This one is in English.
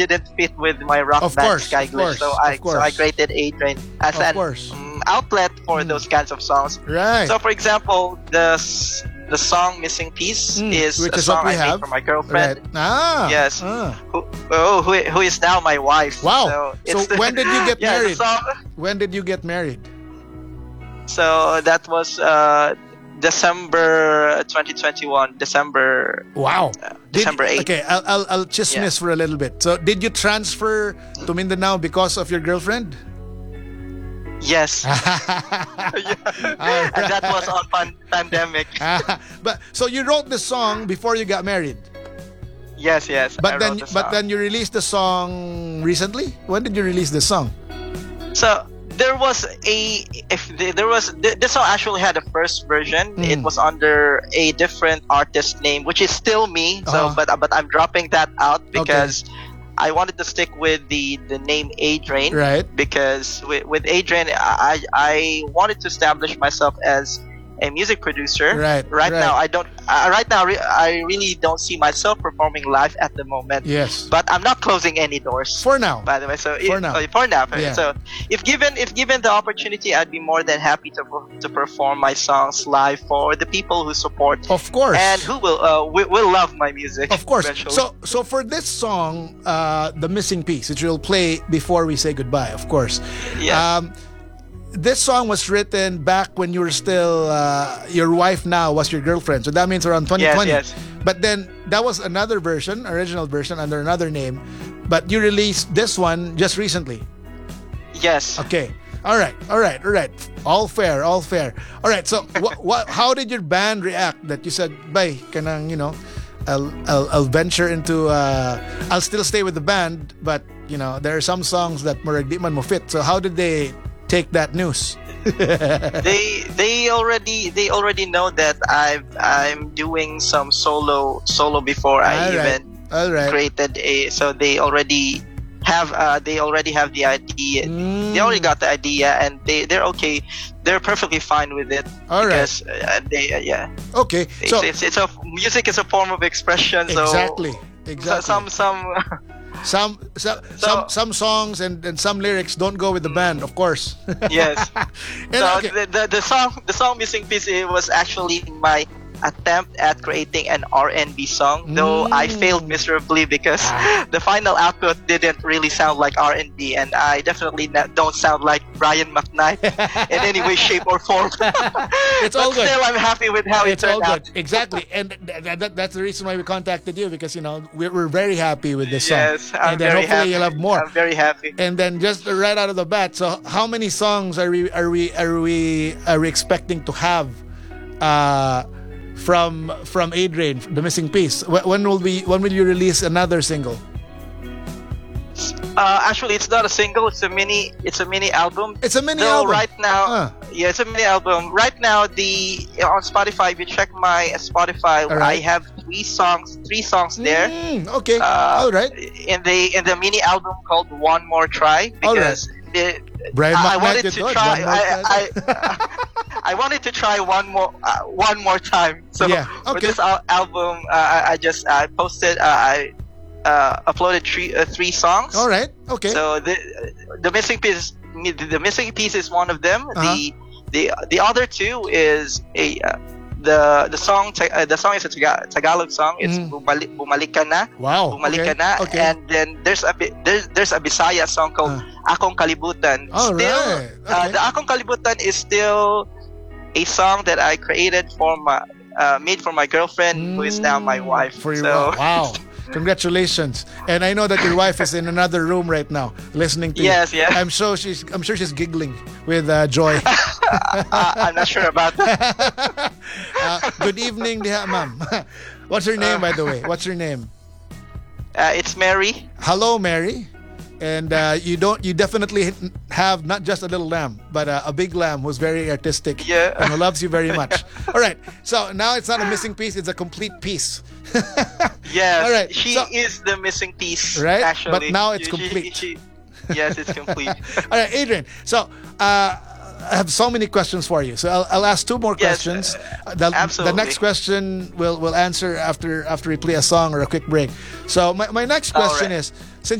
didn't fit with my rock Of band course, Sky of Glitch. course, So of course. I created A Train as Of an course. outlet for those kinds of songs. Right. So, for example, the song "Missing Piece" is Which a is what song we I have. made for my girlfriend. Right. Ah. Yes. Ah. Who is now my wife. Wow. So, So it's when did you get yeah, the married? song. When did you get married? So that was December 2021. Wow. December 8th. Okay, I'll chismis for a little bit. So did you transfer to Mindanao because of your girlfriend? Yes. Alright. And that was on pandemic. But so you wrote the song before you got married. Yes. But I then wrote the song. you released the song recently? When did you release the song? So there was this song actually had a first version. It was under a different artist name, which is still me. So but I'm dropping that out because I wanted to stick with the name A-Train. Right. Because with A-Train, I wanted to establish myself as a music producer. Right. Now I don't. I really don't see myself performing live at the moment. Yes. But I'm not closing any doors. For now. By the way, so For now. Yeah. So if given the opportunity, I'd be more than happy to perform my songs live for the people who support. Of course. And who will love my music. Of course. Eventually. So for this song, The Missing Piece, which we'll play before we say goodbye, of course. Yes. This song was written back when you were still your wife now was your girlfriend. So that means around 2020. Yes. But then that was another version, original version under another name. But you released this one just recently. Yes. Okay. All right. All fair. All right. So how did your band react that you said, "Bay, kanang, I'll venture into I'll still stay with the band, but there are some songs that murag di man mo fit." So how did they take that news? they already know that I'm doing some solo before I even created so they already have the idea. They already got the idea, and they're okay. They're perfectly fine with it. Because Okay. So it's a music is a form of expression. Exactly. Some songs and some lyrics don't go with the band, of course. Yes. So okay. the song "Missing Piece" it was actually my attempt at creating an R&B song, though I failed miserably because the final output didn't really sound like R&B, and I definitely don't sound like Brian McKnight in any way, shape, or form. It's all good. Still, I'm happy with how it turned out. Exactly, and that's the reason why we contacted you, because we're very happy with this song. Yes, I'm and then very hopefully happy. you'll have more. I'm very happy. And then just right out of the bat, so how many songs are we expecting to have from A-Train, The Missing Piece? When will you release another single? Actually, it's not a single. It's a mini album. It's a mini album. Right now, it's a mini album. Right now, on Spotify, if you check my Spotify, right. I have three songs there. Okay. All right. In the mini album called "One More Try," because Brian I McKnight wanted did to what? try. One more I wanted to try one more time. So for this album, I posted. I uploaded three songs. All right. Okay. So the missing piece is one of them. The other two is the song is a Tagalog song. It's Bumalik Ka Na. Wow. Bumalik Ka Na. Okay. And then there's a Bisaya song called Akong Kalibutan. All right. Okay. The Akong Kalibutan is still a song that I created made for my girlfriend, who is now my wife. For your wife. Wow. Congratulations. And I know that your wife is in another room right now listening to you. Yes. I'm sure she's giggling with joy. I'm not sure about that. Good evening, diha, ma'am. What's her name, by the way? What's her name? It's Mary. Hello, Mary. And you definitely have not just a little lamb, but a big lamb who's very artistic and who loves you very much. All right. So now it's not a missing piece; it's a complete piece. Yes. All right. She is the missing piece. Right. Actually, but now it's complete. Yes, it's complete. All right, A-Train. So I have so many questions for you. So I'll ask two more questions. Absolutely. The next question we'll answer after we play a song or a quick break. So my next question is, since